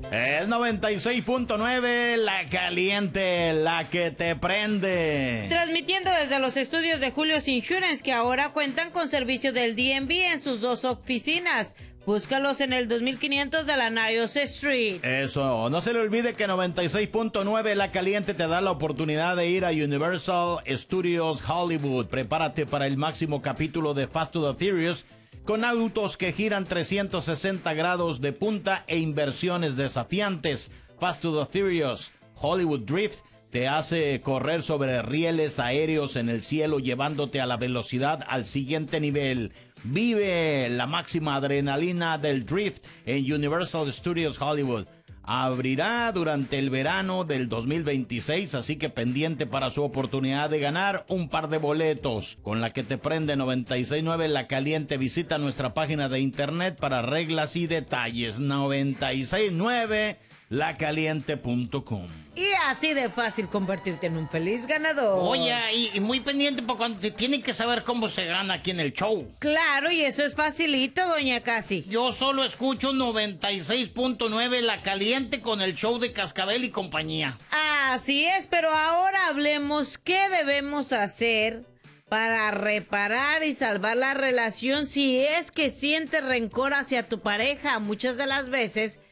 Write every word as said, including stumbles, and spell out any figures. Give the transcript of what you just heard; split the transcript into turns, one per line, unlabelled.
Es noventa y seis punto nueve, la caliente, la que te prende.
Transmitiendo desde los estudios de Julio's Insurance, que ahora cuentan con servicio del D M V en sus dos oficinas. Búscalos en el dos mil quinientos de la Niles Street.
Eso, no se le olvide que noventa y seis punto nueve La Caliente te da la oportunidad de ir a Universal Studios Hollywood. Prepárate para el máximo capítulo de Fast to the Furious, con autos que giran trescientos sesenta grados de punta e inversiones desafiantes. Fast to the Furious Hollywood Drift te hace correr sobre rieles aéreos en el cielo, llevándote a la velocidad al siguiente nivel. Vive la máxima adrenalina del drift en Universal Studios Hollywood. Abrirá durante el verano del dos mil veintiséis, así que pendiente para su oportunidad de ganar un par de boletos. Con la que te prende noventa y seis punto nueve La Caliente, visita nuestra página de internet para reglas y detalles. noventa y seis punto nueve la caliente punto com.
Y así de fácil convertirte en un feliz ganador.
Oye, y, y muy pendiente porque cuando te tienen que saber cómo se gana aquí en el show.
Claro, y eso es facilito, doña Casi.
Yo solo escucho noventa y seis punto nueve La Caliente con el show de Cascabel y compañía.
Así es, pero ahora hablemos qué debemos hacer para reparar y salvar la relación si es que sientes rencor hacia tu pareja. Muchas de las veces